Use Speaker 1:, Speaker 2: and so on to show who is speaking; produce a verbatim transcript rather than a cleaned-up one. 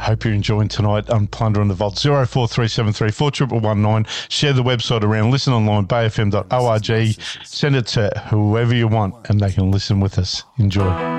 Speaker 1: Hope you're enjoying tonight on Plunder on the Vault. zero four three seven three four one one nine. Share the website around. Listen online, bay f m dot org. Send it to whoever you want and they can listen with us. Enjoy.